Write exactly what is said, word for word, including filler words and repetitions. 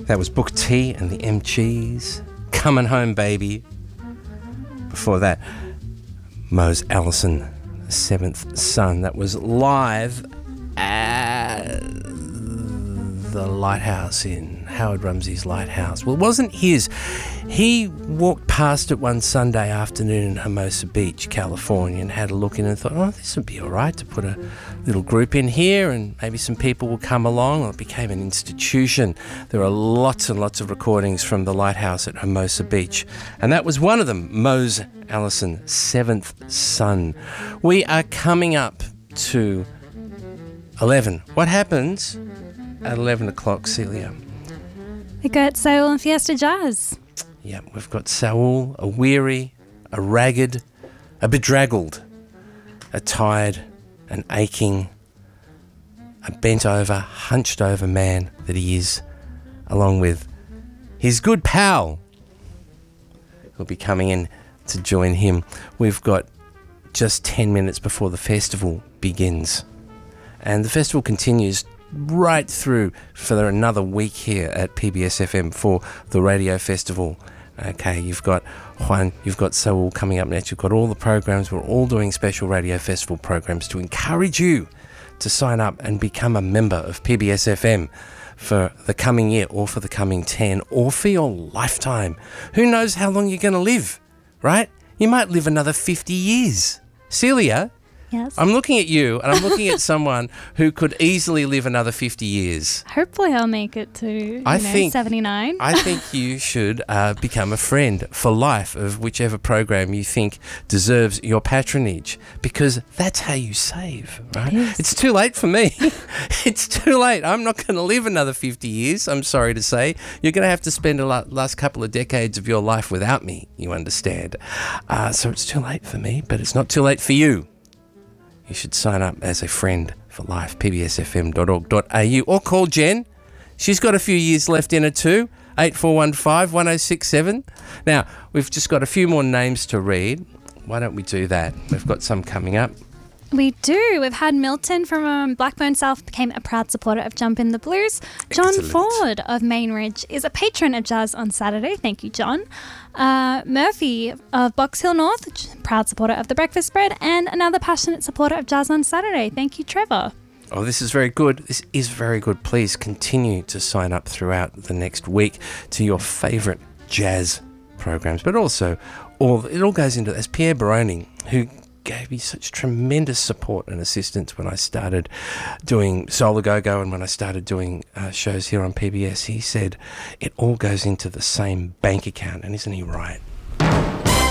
That was Booker T and the M Gs. Coming Home, Baby. Before that, Mose Allison, The Seventh Son. That was live at the Lighthouse in Howard Rumsey's Lighthouse. Well, it wasn't his. He walked past it one Sunday afternoon in Hermosa Beach, California, and had a look in and thought, oh, this would be all right to put a little group in here and maybe some people will come along. Well, it became an institution. There are lots and lots of recordings from the Lighthouse at Hermosa Beach, and that was one of them, Mose Allison, Seventh Son. We are coming up to eleven. What happens at eleven o'clock, Celia? We got Saul and Fiesta Jazz. Yeah, we've got Saul, a weary, a ragged, a bedraggled, a tired, an aching, a bent over, hunched over man that he is, along with his good pal who'll be coming in to join him. We've got just ten minutes before the festival begins. And the festival continues right through for another week here at P B S F M for the radio festival. Okay, you've got Juan, you've got Saul coming up next. You've got all the programs. We're all doing special radio festival programs to encourage you to sign up and become a member of P B S F M for the coming year or for the coming ten or for your lifetime. Who knows how long you're going to live, right? You might live another fifty years. Celia? Yes. I'm looking at you and I'm looking at someone who could easily live another fifty years. Hopefully I'll make it to you I know, think, seventy-nine. I think you should uh, become a friend for life of whichever program you think deserves your patronage, because that's how you save, right? Yes. It's too late for me. It's too late. I'm not going to live another fifty years, I'm sorry to say. You're going to have to spend the last couple of decades of your life without me, you understand. Uh, so it's too late for me, but it's not too late for you. You should sign up as a friend for life, p b s f m dot org dot a u, or call Jen. She's got a few years left in her too, eight four one five, one oh six seven. Now, we've just got a few more names to read. Why don't we do that? We've got some coming up. We do. We've had Milton from um, Blackburn South became a proud supporter of Jump in the Blues. John Excellent. Ford of Main Ridge is a patron of Jazz on Saturday. Thank you, John. Uh, Murphy of Box Hill North, proud supporter of The Breakfast Spread, and another passionate supporter of Jazz on Saturday. Thank you, Trevor. Oh, this is very good. This is very good. Please continue to sign up throughout the next week to your favourite jazz programs, but also all it all goes into, as Pierre Baroni, who gave me such tremendous support and assistance when I started doing Soul A Go Go and when I started doing uh, shows here on P B S. He said it all goes into the same bank account, and isn't he right?